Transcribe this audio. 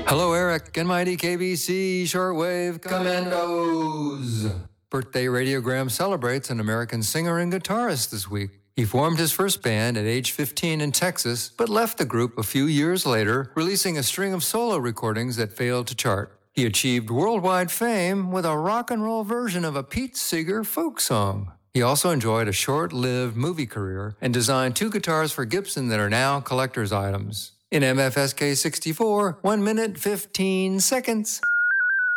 Hello, Eric and mighty KBC Shortwave Commandos. Birthday Radiogram celebrates an American singer and guitarist this week. He formed his first band at age 15 in Texas, but left the group a few years later, releasing a string of solo recordings that failed to chart. He achieved worldwide fame with a rock and roll version of a Pete Seeger folk song. He also enjoyed a short-lived movie career and designed 2 guitars for Gibson that are now collector's items. In MFSK 64, 1 minute, 15 seconds.